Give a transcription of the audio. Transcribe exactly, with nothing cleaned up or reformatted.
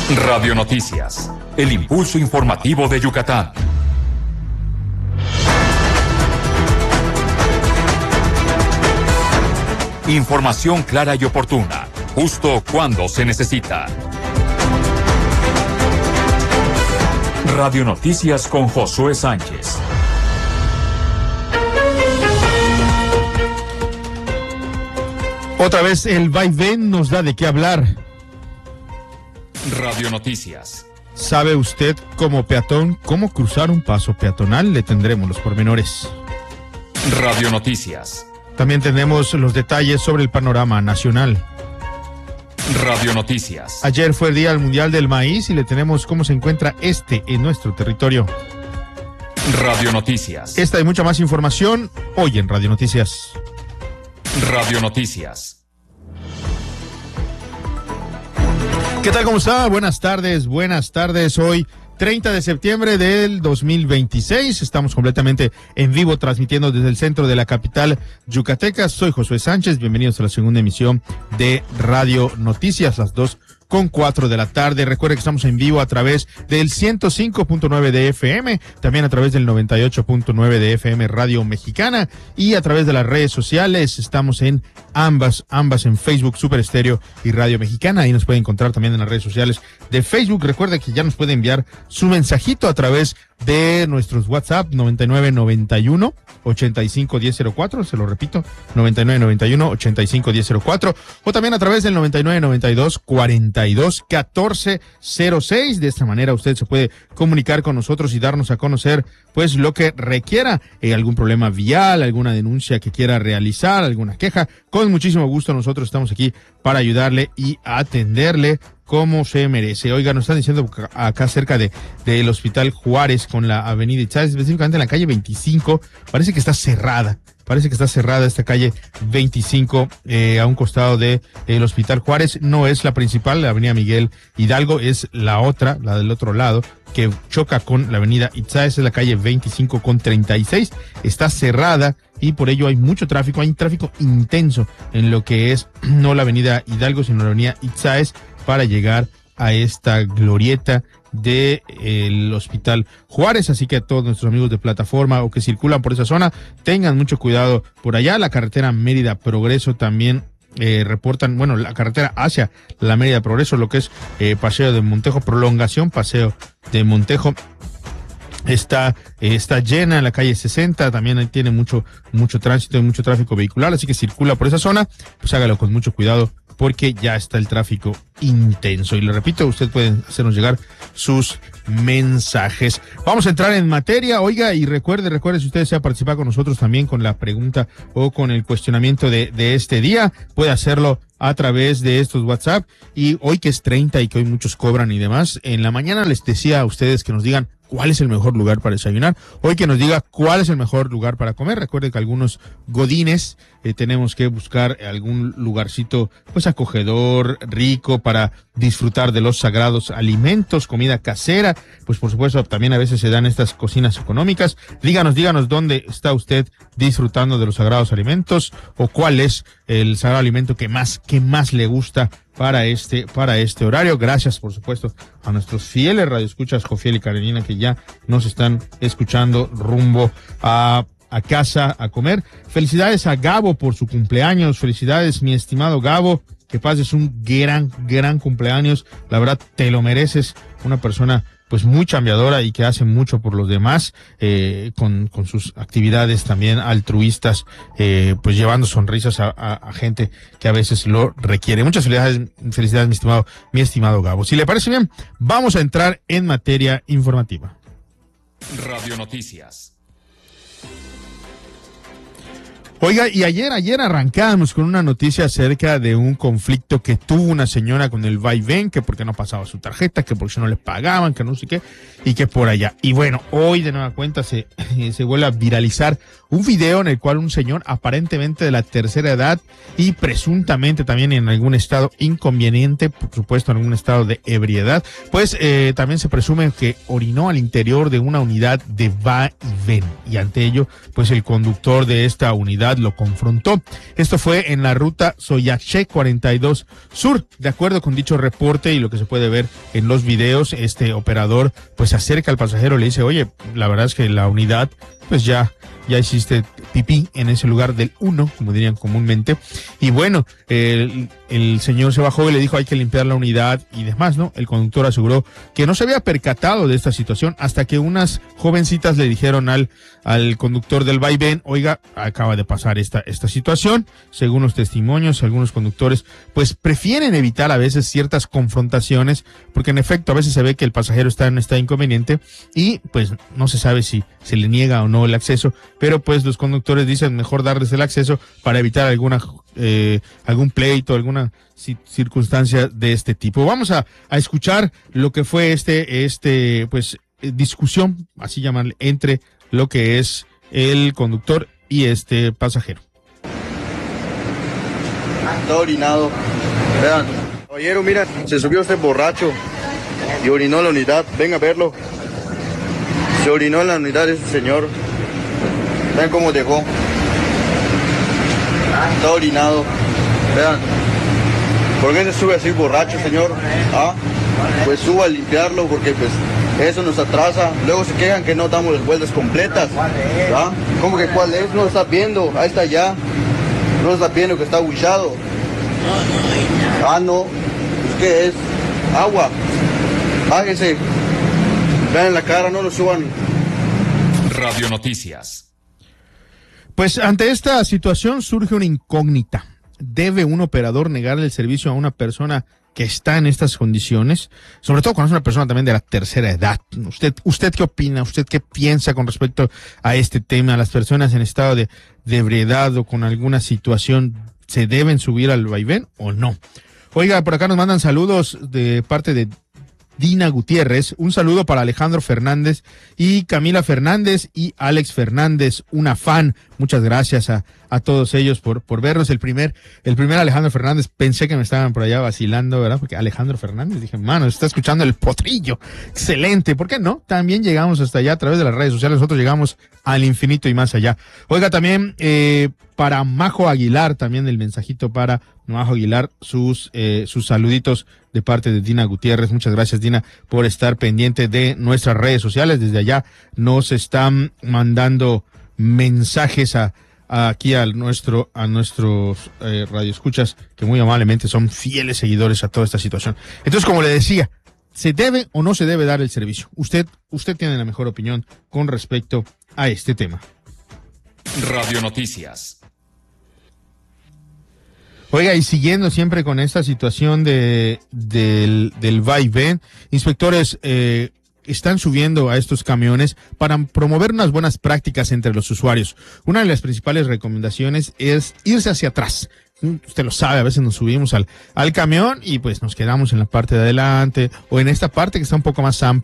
Radio Noticias, el impulso informativo de Yucatán. Información clara y oportuna, justo cuando se necesita. Radio Noticias con Josué Sánchez. Otra vez el vaivén nos da de qué hablar. Radio Noticias. ¿Sabe usted como peatón cómo cruzar un paso peatonal? Le tendremos los pormenores. Radio Noticias. También tenemos los detalles sobre el panorama nacional. Radio Noticias. Ayer fue el Día Mundial del Maíz y le tenemos cómo se encuentra este en nuestro territorio. Radio Noticias. Esta y mucha más información hoy en Radio Noticias. Radio Noticias. ¿Qué tal? ¿Cómo está? Buenas tardes, buenas tardes. Hoy, treinta de septiembre del dos mil veintiséis. Estamos completamente en vivo transmitiendo desde el centro de la capital yucateca. Soy Josué Sánchez. Bienvenidos a la segunda emisión de Radio Noticias, las dos con cuatro de la tarde. Recuerde que estamos en vivo a través del ciento cinco punto nueve de F M, también a través del noventa y ocho punto nueve de F M Radio Mexicana y a través de las redes sociales. Estamos en ambas, ambas en Facebook, Super Estéreo y Radio Mexicana. Ahí nos puede encontrar también en las redes sociales de Facebook. Recuerde que ya nos puede enviar su mensajito a través de nuestros WhatsApp noventa y nueve noventa y uno ochenta y cinco diez cero cuatro, se lo repito, noventa y nueve noventa y uno ochenta y cinco diez cero cuatro, o también a través del noventa y nueve noventa y dos cuarenta y dos catorce cero seis. De esta manera usted se puede comunicar con nosotros y darnos a conocer pues lo que requiera, eh, algún problema vial, alguna denuncia que quiera realizar, alguna queja. Con muchísimo gusto nosotros estamos aquí para ayudarle y atenderle como se merece. Oiga, nos están diciendo acá cerca de del Hospital Juárez con la avenida Itzáes, específicamente en la calle veinticinco, parece que está cerrada. Parece que está cerrada esta calle veinticinco, eh, a un costado de el Hospital Juárez. No es la principal, la avenida Miguel Hidalgo, es la otra, la del otro lado, que choca con la avenida Itzáes, es la calle veinticinco con treinta y seis. Está cerrada y por ello hay mucho tráfico, hay un tráfico intenso en lo que es no la avenida Hidalgo, sino la avenida Itzáes, para llegar a esta glorieta del de Hospital Juárez. Así que a todos nuestros amigos de plataforma o que circulan por esa zona, tengan mucho cuidado por allá. La carretera Mérida Progreso también eh, reportan, bueno, la carretera hacia la Mérida Progreso, lo que es eh, Paseo de Montejo, prolongación Paseo de Montejo, está eh, está llena en la calle sesenta, también ahí tiene mucho mucho tránsito y mucho tráfico vehicular, así que circula por esa zona, pues hágalo con mucho cuidado porque ya está el tráfico intenso. Y le repito, usted puede hacernos llegar sus mensajes. Vamos a entrar en materia, oiga, y recuerde, recuerde, si usted desea participar con nosotros también con la pregunta o con el cuestionamiento de, de este día, puede hacerlo a través de estos WhatsApp. Y hoy que es treinta y que hoy muchos cobran y demás, en la mañana les decía a ustedes que nos digan cuál es el mejor lugar para desayunar. Hoy que nos diga cuál es el mejor lugar para comer. Recuerde que algunos godines eh, tenemos que buscar algún lugarcito pues acogedor, rico, para disfrutar de los sagrados alimentos, comida casera. Pues por supuesto también a veces se dan estas cocinas económicas. Díganos, díganos dónde está usted disfrutando de los sagrados alimentos o cuál es el sagrado alimento que más, que más le gusta para este, para este horario. Gracias, por supuesto, a nuestros fieles radioescuchas, Jofiel y Karenina, que ya nos están escuchando rumbo a, a casa a comer. Felicidades a Gabo por su cumpleaños. Felicidades, mi estimado Gabo. Que pases un gran, gran cumpleaños. La verdad, te lo mereces. Una persona pues muy chambeadora y que hace mucho por los demás, eh, con, con sus actividades también altruistas, eh, pues llevando sonrisas a, a, a gente que a veces lo requiere. Muchas felicidades, felicidades, mi estimado, mi estimado Gabo. Si le parece bien, vamos a entrar en materia informativa. Radio Noticias. Oiga, y ayer, ayer arrancábamos con una noticia acerca de un conflicto que tuvo una señora con el vaivén, que porque no pasaba su tarjeta, que porque no le pagaban, que no sé qué, y que por allá. Y bueno, hoy de nueva cuenta se, se vuelve a viralizar un video en el cual un señor aparentemente de la tercera edad y presuntamente también en algún estado inconveniente, por supuesto en algún estado de ebriedad, pues eh, también se presume que orinó al interior de una unidad de va y ven. Y ante ello, pues el conductor de esta unidad unidad lo confrontó. Esto fue en la ruta Soyaché cuarenta y dos Sur. De acuerdo con dicho reporte y lo que se puede ver en los videos, este operador pues se acerca al pasajero y le dice, oye, la verdad es que la unidad pues ya, ya hiciste pipí en ese lugar del uno, como dirían comúnmente. Y bueno, el, el señor se bajó y le dijo hay que limpiar la unidad y demás, ¿no? El conductor aseguró que no se había percatado de esta situación hasta que unas jovencitas le dijeron al, al conductor del vaivén, oiga, acaba de pasar esta, esta situación. Según los testimonios, algunos conductores pues prefieren evitar a veces ciertas confrontaciones, porque en efecto a veces se ve que el pasajero está en estado inconveniente y pues no se sabe si se le niega o no el acceso, pero pues los conductores dicen mejor darles el acceso para evitar alguna eh, algún pleito, alguna circunstancia de este tipo. Vamos a, a escuchar lo que fue este este pues discusión, así llamarle, entre lo que es el conductor y este pasajero. Está orinado. Vean, caballero, mira, se subió este borracho y orinó en la unidad. Venga a verlo. Se orinó en la unidad ese señor. Vean cómo dejó. Está orinado. Vean. ¿Por qué se sube así borracho, señor? ¿Ah? Pues suba a limpiarlo porque pues eso nos atrasa. Luego se quejan que no damos las vueltas completas. ¿Ah? ¿Cómo que cuál es? No lo está viendo. Ahí está ya. No lo está viendo que está buchado. Ah, no. Pues ¿qué es? Agua. Bájese. Vean en la cara, no lo suban. Radio Noticias. Pues ante esta situación surge una incógnita. ¿Debe un operador negarle el servicio a una persona que está en estas condiciones? Sobre todo cuando es una persona también de la tercera edad. ¿Usted, usted qué opina? ¿Usted qué piensa con respecto a este tema? ¿Las personas en estado de, de ebriedad o con alguna situación se deben subir al vaivén o no? Oiga, por acá nos mandan saludos de parte de Dina Gutiérrez, un saludo para Alejandro Fernández y Camila Fernández y Alex Fernández, una fan. Muchas gracias a, a todos ellos por, por vernos. El primer, el primer Alejandro Fernández, pensé que me estaban por allá vacilando, ¿verdad? Porque Alejandro Fernández, dije, mano, está escuchando el potrillo. Excelente. ¿Por qué no? También llegamos hasta allá a través de las redes sociales. Nosotros llegamos al infinito y más allá. Oiga, también, eh, para Majo Aguilar, también el mensajito para Majo Aguilar, sus, eh, sus saluditos de parte de Dina Gutiérrez. Muchas gracias, Dina, por estar pendiente de nuestras redes sociales. Desde allá nos están mandando mensajes a, a aquí a nuestro, a nuestros eh, radioescuchas que muy amablemente son fieles seguidores a toda esta situación. Entonces, como le decía, ¿se debe o no se debe dar el servicio? Usted, usted tiene la mejor opinión con respecto a este tema. Radio Noticias. Oiga, y siguiendo siempre con esta situación de del, del vaivén, inspectores eh, están subiendo a estos camiones para promover unas buenas prácticas entre los usuarios. Una de las principales recomendaciones es irse hacia atrás. Usted lo sabe, a veces nos subimos al, al camión y pues nos quedamos en la parte de adelante o en esta parte que está un poco más amplia.